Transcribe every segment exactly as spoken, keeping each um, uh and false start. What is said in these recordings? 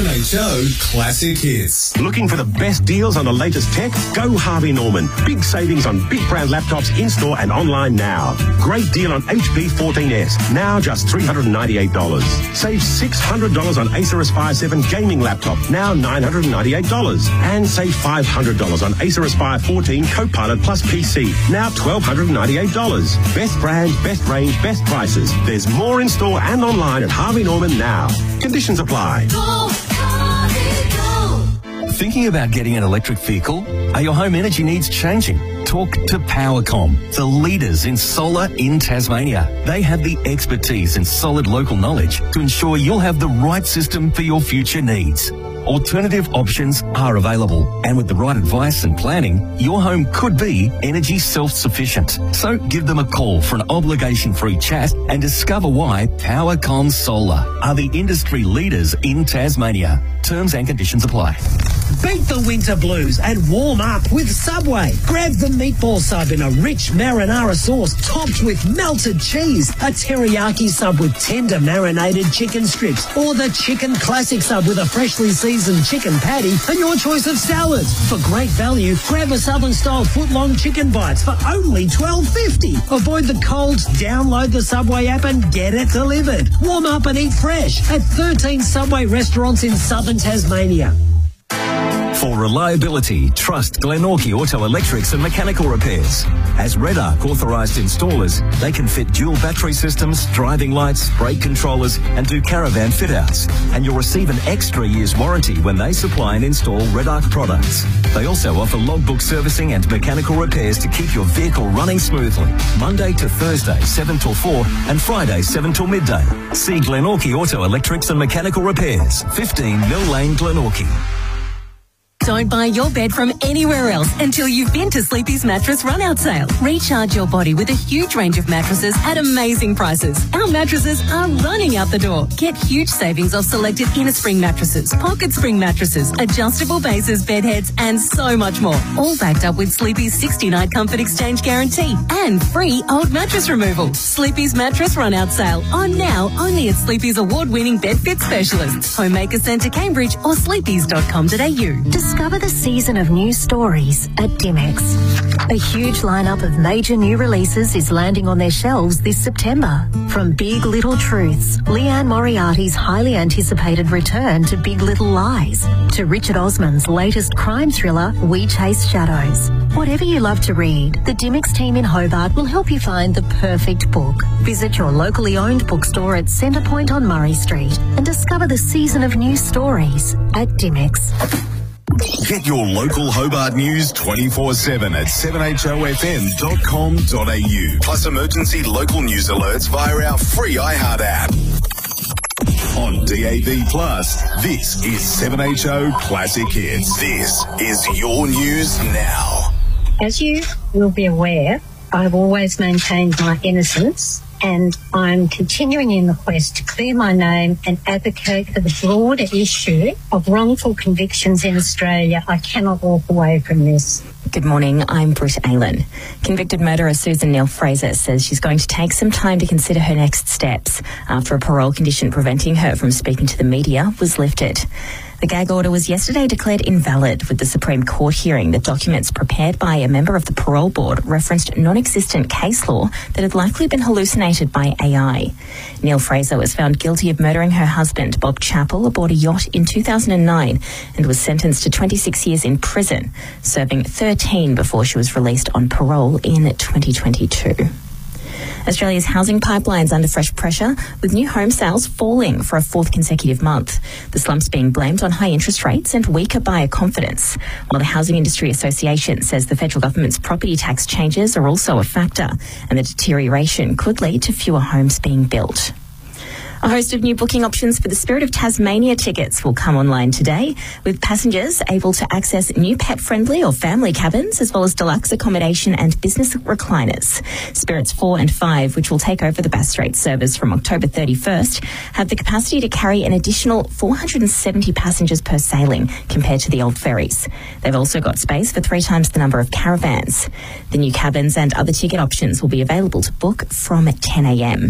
seven H O Classic Hits. Looking for the best deals on the latest tech? Go Harvey Norman. Big savings on big brand laptops in-store and online now. Great deal on H P fourteen S, now just three hundred ninety-eight dollars. Save six hundred dollars on Acer Aspire seven gaming laptop, now nine hundred ninety-eight dollars. And save five hundred dollars on Acer Aspire fourteen Copilot Plus P C, now one thousand two hundred ninety-eight dollars. Best brand, best range, best prices. There's more in-store and online at Harvey Norman now. Conditions apply. Go, Harvey, go. Thinking about getting an electric vehicle? Are your home energy needs changing? Talk to Powercom, the leaders in solar in Tasmania. They have the expertise and solid local knowledge to ensure you'll have the right system for your future needs. Alternative options are available, and with the right advice and planning, your home could be energy self-sufficient. So give them a call for an obligation-free chat and discover why Powercom Solar are the industry leaders in Tasmania. Terms and conditions apply. Beat the winter blues and warm up with Subway. Grab the meatball sub in a rich marinara sauce topped with melted cheese, a teriyaki sub with tender marinated chicken strips, or the chicken classic sub with a freshly seasoned chicken patty and your choice of salads. For great value, grab a Southern-style foot-long chicken bites for only twelve fifty. Avoid the cold, download the Subway app and get it delivered. Warm up and eat fresh at thirteen Subway restaurants in southern Tasmania. For reliability, trust Glenorchy Auto Electrics and Mechanical Repairs. As Red Arc authorised installers, they can fit dual battery systems, driving lights, brake controllers and do caravan fit-outs. And you'll receive an extra year's warranty when they supply and install Red Arc products. They also offer logbook servicing and mechanical repairs to keep your vehicle running smoothly. Monday to Thursday, seven till four and Friday, seven till midday. See Glenorchy Auto Electrics and Mechanical Repairs, fifteen Mill Lane, Glenorchy. Don't buy your bed from anywhere else until you've been to Sleepy's Mattress Run-Out Sale. Recharge your body with a huge range of mattresses at amazing prices. Our mattresses are running out the door. Get huge savings off selected inner spring mattresses, pocket spring mattresses, adjustable bases, bed heads, and so much more. All backed up with Sleepy's sixty-night comfort exchange guarantee and free old mattress removal. Sleepy's Mattress Run-Out Sale on now only at Sleepy's award-winning bed fit specialists, Homemaker Centre Cambridge or sleepys dot com dot a u. Discover the season of new stories at Dimex. A huge lineup of major new releases is landing on their shelves this September. From Big Little Truths, Leanne Moriarty's highly anticipated return to Big Little Lies, to Richard Osman's latest crime thriller, We Chase Shadows. Whatever you love to read, the Dimex team in Hobart will help you find the perfect book. Visit your locally owned bookstore at Centrepoint on Murray Street and discover the season of new stories at Dimex. Get your local Hobart news twenty-four seven at seven h o f m dot com dot a u. Plus emergency local news alerts via our free iHeart app. On D A B Plus, this is seven H O Classic Hits. This is your news now. As you will be aware, I've always maintained my innocence, and I'm continuing in the quest to clear my name and advocate for the broader issue of wrongful convictions in Australia. I cannot walk away from this. Good morning, I'm Britt Aylen. Convicted murderer Susan Neal-Fraser says she's going to take some time to consider her next steps after a parole condition preventing her from speaking to the media was lifted. The gag order was yesterday declared invalid, with the Supreme Court hearing that documents prepared by a member of the parole board referenced non-existent case law that had likely been hallucinated by A I. Neal-Fraser was found guilty of murdering her husband, Bob Chappell, aboard a yacht in two thousand nine and was sentenced to twenty-six years in prison, serving thirteen before she was released on parole in twenty twenty-two. Australia's housing pipeline's under fresh pressure, with new home sales falling for a fourth consecutive month. The slump's being blamed on high interest rates and weaker buyer confidence, while the Housing Industry Association says the federal government's property tax changes are also a factor, and the deterioration could lead to fewer homes being built. A host of new booking options for the Spirit of Tasmania tickets will come online today, with passengers able to access new pet-friendly or family cabins, as well as deluxe accommodation and business recliners. Spirits four and five, which will take over the Bass Strait service from October thirty-first, have the capacity to carry an additional four hundred seventy passengers per sailing compared to the old ferries. They've also got space for three times the number of caravans. The new cabins and other ticket options will be available to book from ten a m.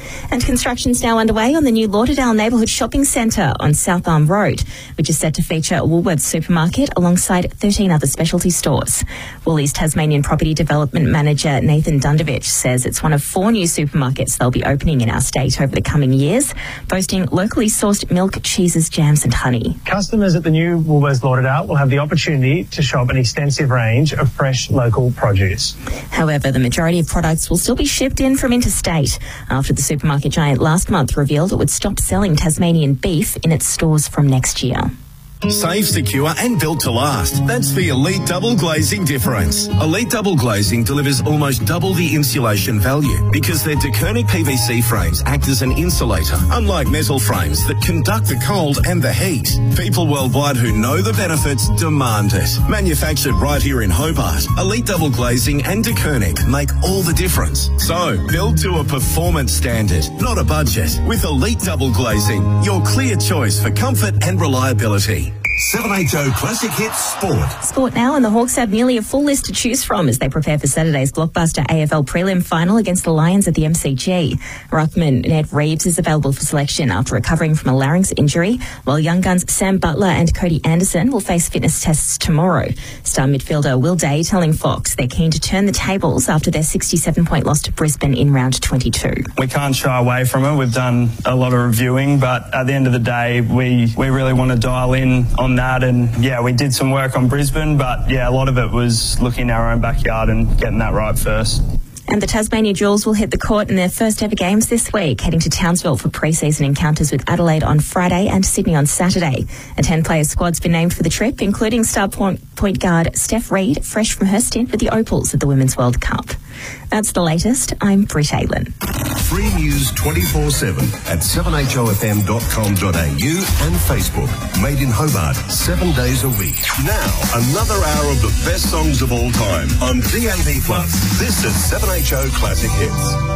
And construction's now underway on the new Lauderdale Neighbourhood Shopping Centre on South Arm Road, which is set to feature a Woolworths supermarket alongside thirteen other specialty stores. Woolies Tasmanian Property Development Manager Nathan Dundovich says it's one of four new supermarkets they'll be opening in our state over the coming years, boasting locally sourced milk, cheeses, jams and honey. Customers at the new Woolworths Lauderdale will have the opportunity to shop an extensive range of fresh local produce. However, the majority of products will still be shipped in from interstate after the supermarket giant last month revealed it would stop selling Tasmanian beef in its stores from next year. Safe, secure and built to last. That's the Elite Double Glazing difference. Elite Double Glazing delivers almost double the insulation value because their DeKernick P V C frames act as an insulator, unlike metal frames that conduct the cold and the heat. People worldwide who know the benefits demand it. Manufactured right here in Hobart, Elite Double Glazing and DeKernick make all the difference. So, build to a performance standard, not a budget. With Elite Double Glazing, your clear choice for comfort and reliability. seven H O Classic Hits Sport. Sport now, and the Hawks have nearly a full list to choose from as they prepare for Saturday's blockbuster A F L prelim final against the Lions at the M C G. Ruckman Ned Reeves is available for selection after recovering from a larynx injury, while young guns Sam Butler and Cody Anderson will face fitness tests tomorrow. Star midfielder Will Day telling Fox they're keen to turn the tables after their sixty-seven point loss to Brisbane in round twenty-two. We can't shy away from it. We've done a lot of reviewing, but at the end of the day, we, we really want to dial in on that, and yeah, we did some work on Brisbane, but yeah, a lot of it was looking at our own backyard and getting that right first. And the Tasmania Jewels will hit the court in their first ever games this week, heading to Townsville for pre-season encounters with Adelaide on Friday and Sydney on Saturday. A ten-player squad's been named for the trip, including star point, point guard Steph Reid, fresh from her stint with the Opals at the Women's World Cup. That's the latest. I'm Britt Aylin. Free news twenty-four seven at seven H O F M dot com dot A U and Facebook. Made in Hobart, seven days a week. Now, another hour of the best songs of all time on D A B plus. This is seven H O Classic Hits.